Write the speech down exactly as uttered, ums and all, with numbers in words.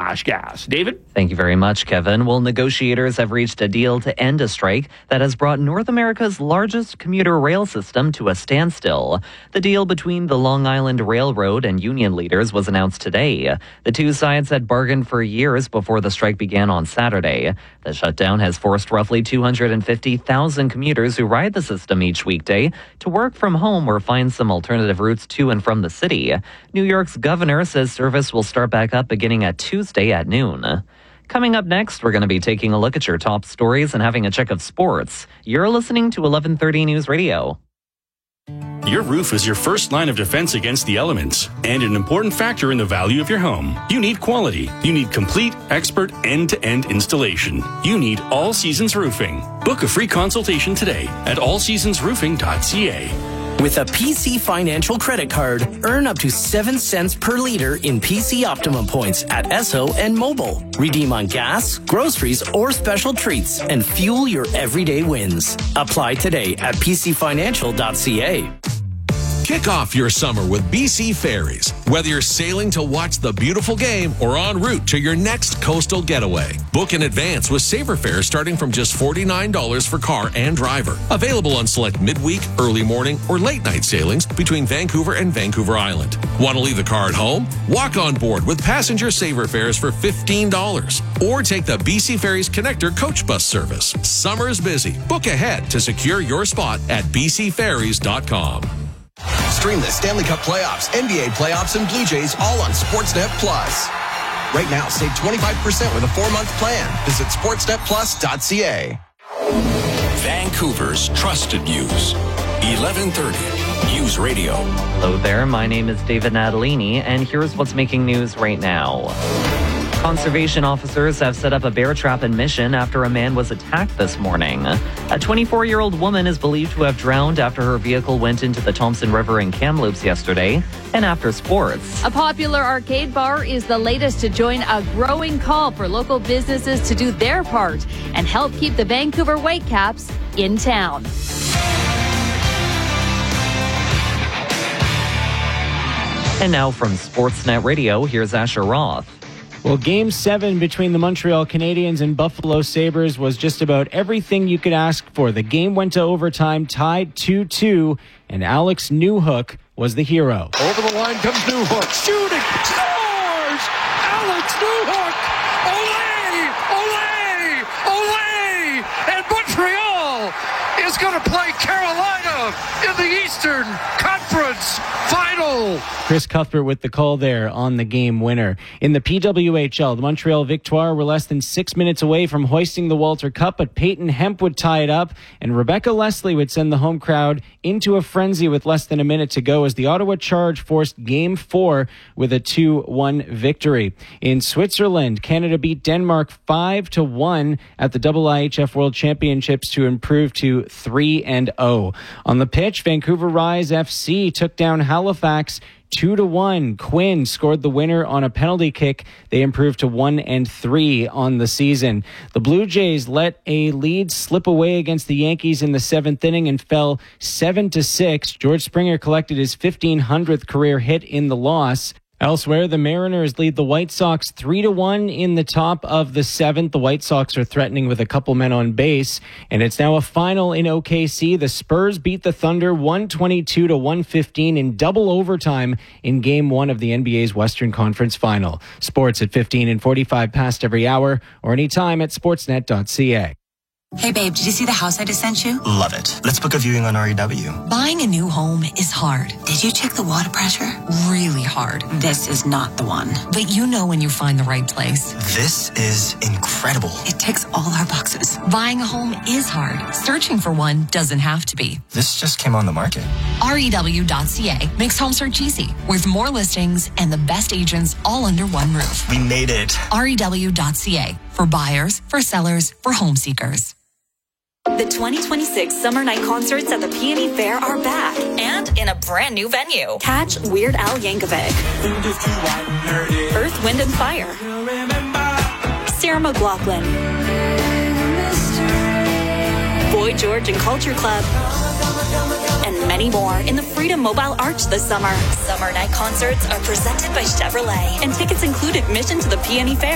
slash gas. David? Thank you very much, Kevin. Well, negotiators have reached a deal to end a strike that has brought North America's largest commuter rail system to a standstill. The deal between the Long Island Railroad and union leaders was announced today. The two sides had bargained for years before the strike began on Saturday. The shutdown has forced roughly two hundred fifty thousand commuters who ride the system each weekday to work from home or find some alternative routes to and from the city. New York's governor says service will start back up beginning at Tuesday at noon. Coming up next, we're going to be taking a look at your top stories and having a check of sports. You're listening to eleven thirty News Radio. Your roof is your first line of defense against the elements and an important factor in the value of your home. You need quality. You need complete, expert, end-to-end installation. You need All Seasons Roofing. Book a free consultation today at all seasons roofing dot c a. With a P C Financial credit card, earn up to seven cents per liter in P C Optimum points at Esso and Mobile. Redeem on gas, groceries, or special treats and fuel your everyday wins. Apply today at p c financial dot c a. Kick off your summer with B C Ferries. Whether you're sailing to watch the beautiful game or en route to your next coastal getaway, book in advance with Saver fares starting from just forty-nine dollars for car and driver. Available on select midweek, early morning, or late night sailings between Vancouver and Vancouver Island. Want to leave the car at home? Walk on board with passenger Saver fares for fifteen dollars. Or take the B C Ferries Connector coach bus service. Summer's busy. Book ahead to secure your spot at b c ferries dot com. Stream the Stanley Cup playoffs, N B A playoffs, and Blue Jays all on Sportsnet Plus. Right now, save twenty-five percent with a four-month plan. Visit sportsnet plus dot c a. Vancouver's trusted news. eleven thirty News Radio. Hello there, my name is David Natalini, and here's what's making news right now. Conservation officers have set up a bear trap in Mission after a man was attacked this morning. A twenty-four-year-old woman is believed to have drowned after her vehicle went into the Thompson River in Kamloops yesterday. And after sports, a popular arcade bar is the latest to join a growing call for local businesses to do their part and help keep the Vancouver Whitecaps in town. And now from Sportsnet Radio, here's Asher Roth. Well, Game seven between the Montreal Canadiens and Buffalo Sabres was just about everything you could ask for. The game went to overtime, tied two two, and Alex Newhook was the hero. Over the line comes Newhook, shooting, scores! Alex Newhook! Olé! Olé! Olé! And Montreal is going to play Carolina in the Eastern Conference Final. Chris Cuthbert with the call there on the game winner. In the P W H L, the Montreal Victoire were less than six minutes away from hoisting the Walter Cup, but Peyton Hemp would tie it up, and Rebecca Leslie would send the home crowd into a frenzy with less than a minute to go as the Ottawa Charge forced Game four with a two one victory. In Switzerland, Canada beat Denmark five to one at the I I H F World Championships to improve to three and oh. On the pitch, Vancouver Rise F C took down Halifax Two to one. Quinn scored the winner on a penalty kick. They improved to one and three on the season. The Blue Jays let a lead slip away against the Yankees in the seventh inning and fell seven to six. George Springer collected his fifteen hundredth career hit in the loss. Elsewhere, the Mariners lead the White Sox three to one in the top of the seventh. The White Sox are threatening with a couple men on base, and it's now a final in O K C. The Spurs beat the Thunder one twenty-two to one fifteen in double overtime in Game one of the N B A's Western Conference Final. Sports at fifteen and forty-five past every hour or anytime at sportsnet dot c a. Hey babe, did you see the house I just sent you? Love it. Let's book a viewing on R E W. Buying a new home is hard. Did you check the water pressure? Really hard. This is not the one. But you know when you find the right place. This is incredible. It ticks all our boxes. Buying a home is hard. Searching for one doesn't have to be. This just came on the market. R E W dot c a makes home search easy with more listings and the best agents all under one roof. We made it. R E W dot c a for buyers, for sellers, for home seekers. The twenty twenty-six Summer Night Concerts at the Peony Fair are back and in a brand new venue. Catch Weird Al Yankovic, Earth, Wind and Fire, Sarah McLachlan, Boy George and Culture Club, and many more in the Freedom Mobile Arch this summer. Summer Night Concerts are presented by Chevrolet, and tickets include admission to the Peony Fair.